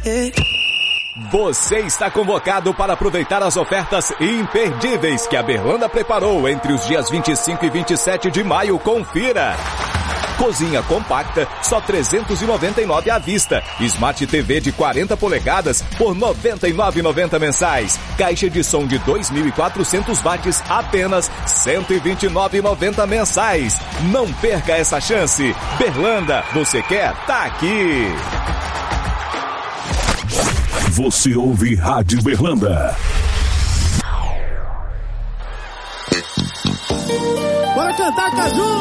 Você está convocado para aproveitar as ofertas imperdíveis que a Berlanda preparou entre os dias 25 e 27 de maio. Confira! Cozinha compacta, só R$ 399 à vista. Smart TV de 40 polegadas por R$ 99,90 mensais. Caixa de som de 2.400 watts, apenas R$ 129,90 mensais. Não perca essa chance. Berlanda, você quer? Tá aqui. Você ouve Rádio Berlanda. Bora cantar, Caju!